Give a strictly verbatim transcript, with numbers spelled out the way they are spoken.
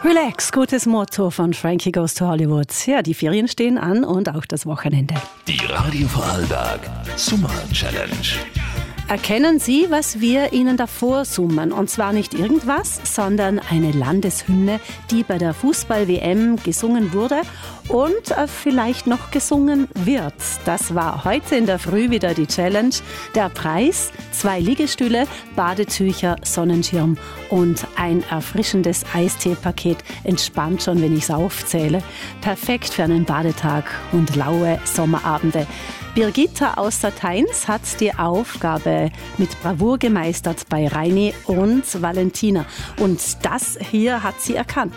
Relax, gutes Motto von Frankie Goes to Hollywood. Ja, die Ferien stehen an und auch das Wochenende. Die Radio Vorarlberg Summer Challenge. Erkennen Sie, was wir Ihnen davor summen? Und zwar nicht irgendwas, sondern eine Landeshymne, die bei der Fußball-W M gesungen wurde und äh, vielleicht noch gesungen wird. Das war heute in der Früh wieder die Challenge. Der Preis: zwei Liegestühle, Badetücher, Sonnenschirm und ein erfrischendes Eisteepaket. Entspannt schon, wenn ich es aufzähle. Perfekt für einen Badetag und laue Sommerabende. Birgitta aus Sateins hat die Aufgabe mit Bravour gemeistert bei Reini und Valentina. Und das hier hat sie erkannt.